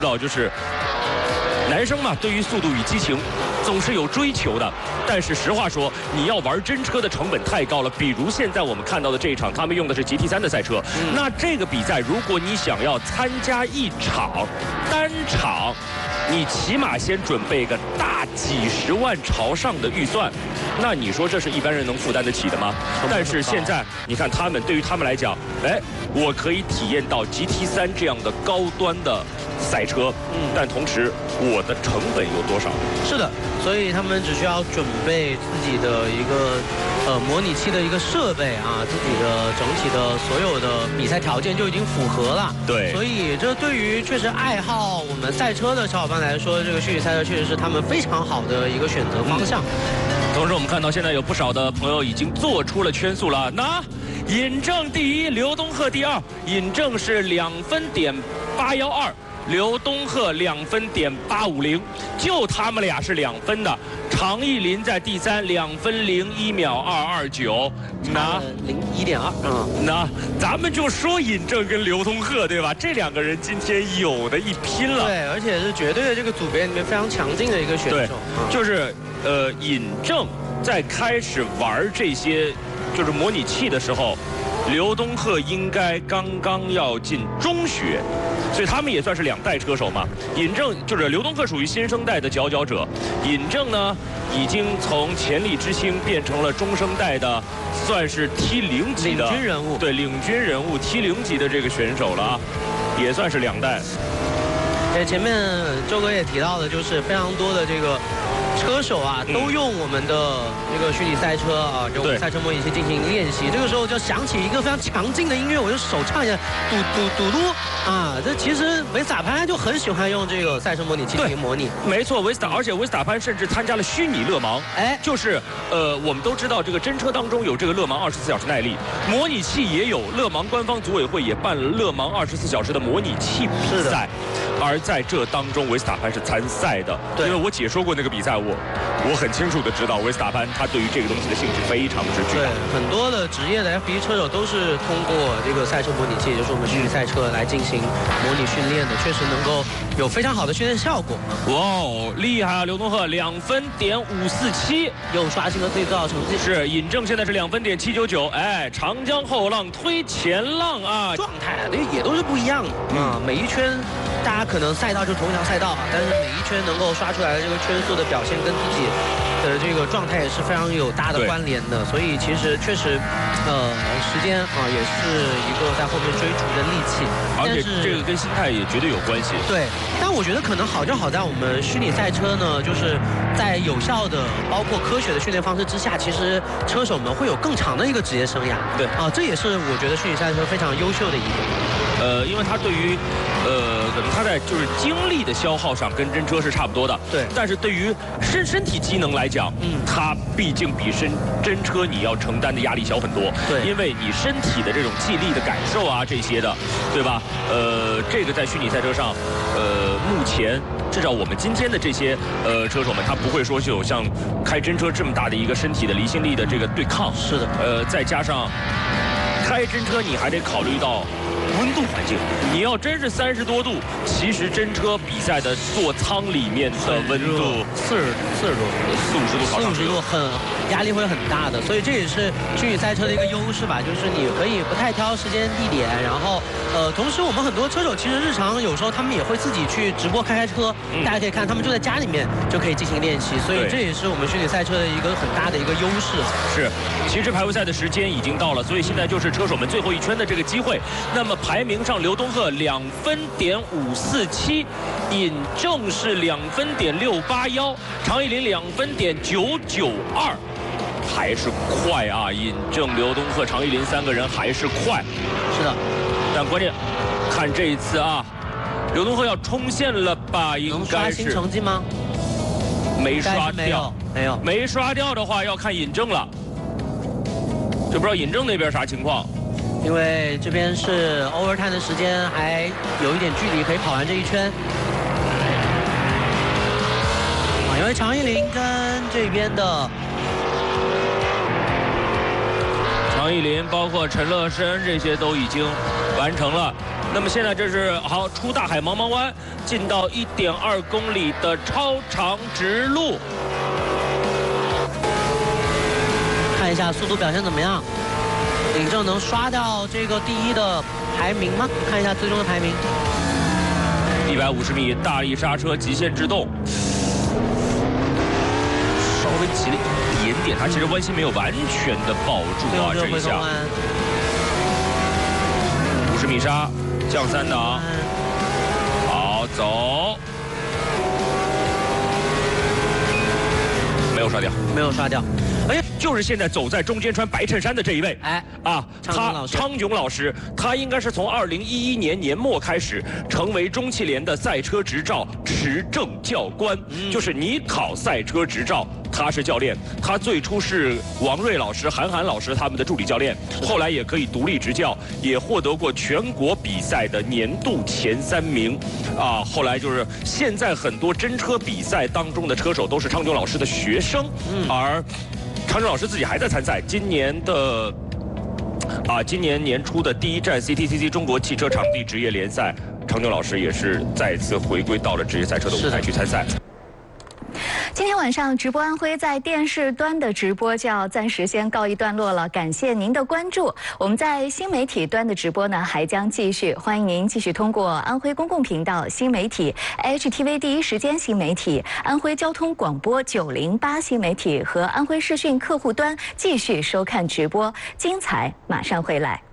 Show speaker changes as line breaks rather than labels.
道就是男生嘛，对于速度与激情总是有追求的。但是实话说，你要玩真车的成本太高了。比如现在我们看到的这一场，他们用的是 GT3的赛车。那这个比赛，如果你想要参加一场单场，你起码先准备个大几十万朝上的预算，那你说这是一般人能负担得起的吗？但是现在你看他们，对于他们来讲，哎，我可以体验到 GT3这样的高端的赛车，但同时我的成本有多少？
是的，所以他们只需要准备自己的一个模拟器的一个设备啊，自己的整体的所有的比赛条件就已经符合了。
对，
所以这对于确实爱好我们赛车的小伙伴来说，这个虚拟赛车确实是他们非常好的一个选择方向。
同时我们看到现在有不少的朋友已经做出了圈速了。那尹正第一，刘东赫第二，尹正是2分点812。刘东赫2分点850，就他们俩是2分的。常毅林在第3，2分01秒229，那
01.2，
那咱们就说尹正跟刘东赫，对吧？这2个人今天有的一拼了。
对，而且是绝对的这个组别里面非常强劲的一个选手。
对，就是尹正在开始玩这些就是模拟器的时候，刘东赫应该刚刚要进中学。所以他们也算是2代车手嘛。尹正就是刘东赫属于新生代的佼佼者，尹正呢已经从潜力之星变成了中生代的，算是 T0级的
领军人物。
对，领军人物 T0级的这个选手了啊，也算是2代。
前面周哥也提到的，就是非常多的这个车手啊，都用我们的这个虚拟赛车啊，这种赛车模拟器进行练习。这个时候就想起一个非常强劲的音乐，我就手唱一下，嘟噜啊！这其实维斯塔潘就很喜欢用这个赛车模拟器进行模拟。
没错，而且维斯塔潘甚至参加了虚拟勒芒。哎，就是我们都知道这个真车当中有这个勒芒24小时耐力，模拟器也有，勒芒官方组委会也办了勒芒24小时的模拟器比赛。而在这当中，维斯塔潘是参赛的，因为我解说过那个比赛，我很清楚的知道维斯塔潘他对于这个东西的兴致非常之巨大。
对，很多的职业的 F1 车手都是通过这个赛车模拟器，也就是我们虚拟赛车来进行模拟训练的，确实能够有非常好的训练效果。
哇哦，厉害啊！刘东赫2分点547，
又刷新了最高成绩。
是，尹正现在是2分点799，哎，长江后浪推前浪啊，
状态也都是不一样的啊，每一圈。大家可能赛道就同一条赛道啊，但是每一圈能够刷出来的这个圈速的表现跟自己的这个状态也是非常有大的关联的，所以其实确实，时间啊也是一个在后面追逐的利器，
而且这个跟心态也绝对有关系。
对，但我觉得可能好就好在我们虚拟赛车呢，就是在有效的包括科学的训练方式之下，其实车手们会有更长的一个职业生涯。
对啊，
这也是我觉得虚拟赛车非常优秀的一点。
因为他对于可能他在就是精力的消耗上跟真车是差不多的，
对。
但是对于身体机能来讲，他毕竟比真车你要承担的压力小很多，
对。
因为你身体的这种肌力的感受啊这些的，对吧？这个在虚拟赛车上，目前至少我们今天的这些车手们，他不会说就有像开真车这么大的一个身体的离心力的这个对抗，
是的。
再加上开真车，你还得考虑到温度环境，你要真是30多度，其实真车比赛的座舱里面的温度
40多度，压力会很大的，所以这也是虚拟赛车的一个优势吧，就是你可以不太挑时间地点，然后同时我们很多车手其实日常有时候他们也会自己去直播开车，大家可以看他们就在家里面就可以进行练习，所以这也是我们虚拟赛车的一个很大的一个优势。
是，其实排位赛的时间已经到了，所以现在就是车手们最后一圈的这个机会。那么排名上，刘东赫2分点547，尹正是2分点681，常毅林2分点992。还是快啊！尹正、刘东赫、常毅林3个人还是快。
是的，
但关键看这一次啊，刘东赫要冲线了吧？应该是。
能刷新成绩吗？
没刷掉，没刷掉的话要看尹正了。就不知道尹正那边啥情况。
因为这边是 overtime 的时间，还有一点距离可以跑完这一圈。因为常毅林跟这边的。
常毅林包括陈乐申这些都已经完成了， 那么现在这是好出大海茫茫湾，进到1.2公里的超长直路。
看一下速度表现怎么样？领正能刷掉这个第1的排名吗？看一下最终的排名。
150米大力刹车，极限制动，稍微急了一点点，它其实弯心没有完全的抱住啊，这一下。50米刹，降3档，好走，没有刷掉，
没有刷掉。
哎，就是现在走在中间穿白衬衫的这一位，
哎，
啊，昌炯老师，他应该是从2011年年末开始成为中汽联的赛车执照持证教官，就是你考赛车执照，他是教练，他最初是王瑞老师、韩寒老师他们的助理教练，后来也可以独立执教，也获得过全国比赛的年度前3名，啊，后来就是现在很多真车比赛当中的车手都是昌炯老师的学生，而昌炯老师自己还在参赛，今年年初的第1站 CTCC 中国汽车场地职业联赛，昌炯老师也是再次回归到了职业赛车的舞台去参赛。
今天晚上直播安徽在电视端的直播就要暂时先告一段落了，感谢您的关注。我们在新媒体端的直播呢还将继续，欢迎您继续通过安徽公共频道新媒体、HTV 第一时间新媒体、安徽交通广播908新媒体和安徽视讯客户端继续收看直播，精彩马上回来。